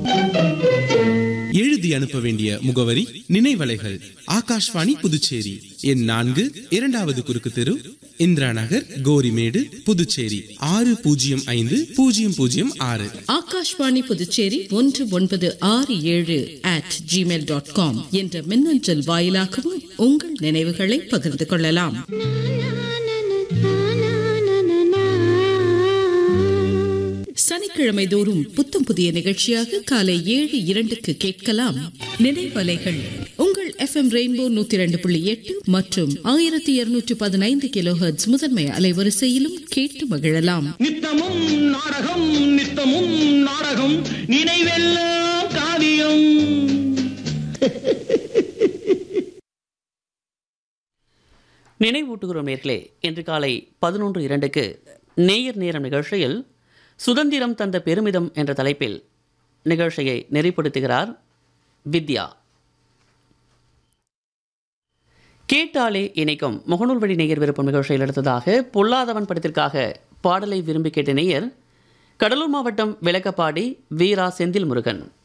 எழுதி அனுப்ப வேண்டிய முகவரி நினைவலைகள், ஆகாஷ்வாணி புதுச்சேரி. எண் 4, 2வது குறுக்கு தெரு, இந்திரா நகர், கோரிமேடு, புதுச்சேரி 605006. ஆகாஷ்வாணி புதுச்சேரி 1967@gmail.com என்ற மின்னஞ்சல் வாயிலாகவும் உங்கள் நினைவுகளை பகிர்ந்து கொள்ளலாம். சனிக்கிழமை தோறும் புத்தம் புதிய நிகழ்ச்சியாக காலை 7:02 கேட்கலாம். நினைவலைகள் உங்கள் FM ரெயின்போ 102.8 மற்றும் 1215 கிலோஹெர்ட்ஸ் முதன்மை அலைவரிசையிலும் கேட்டு மகிழலாம். நித்தமும் நாடகம் நித்தமும் நாடகம், நினைவெல்லாம் காவியம். நினைவூட்டுகிறோம் நேர்களே, இன்று காலை 11:02 நேயர் நேரம் நிகழ்ச்சியில் சுதந்திரம் தந்த பெருமிதம் என்ற தலைப்பில் நிகழ்ச்சியை நெறிப்படுத்துகிறார் வித்யா. கேட்டாலே இணைக்கும் முகநூல் வழி நேயர் விருப்பம் நிகழ்ச்சியில் அடுத்ததாக பொல்லாதவன் படத்திற்காக பாடலை விரும்பி கேட்ட நேயர் கடலூர் மாவட்டம் விளக்கப்பாடி வீரா செந்தில் முருகன்.